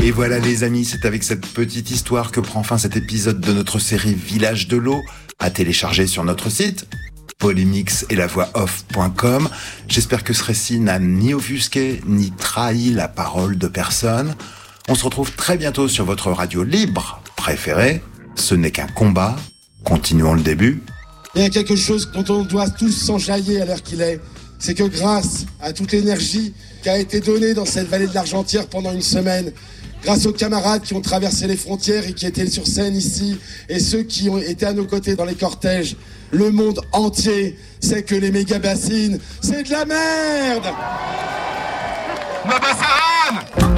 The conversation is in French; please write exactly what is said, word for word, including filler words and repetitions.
Et voilà les amis, c'est avec cette petite histoire que prend fin cet épisode de notre série Village de l'eau, à télécharger sur notre site polymix et la voix off point com. J'espère que ce récit n'a ni offusqué ni trahi la parole de personne. On se retrouve très bientôt sur votre radio libre préférée. Ce n'est qu'un combat. Continuons le début. Il y a quelque chose dont on doit tous s'enjailler à l'heure qu'il est. C'est que grâce à toute l'énergie qui a été donnée dans cette vallée de l'Argentière pendant une semaine, grâce aux camarades qui ont traversé les frontières et qui étaient sur scène ici, et ceux qui ont été à nos côtés dans les cortèges, le monde entier sait que les méga-bassines, c'est de la merde. Ma bassara